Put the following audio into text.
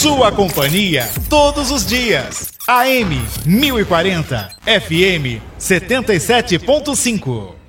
Sua companhia todos os dias. AM 1040, FM 77.5.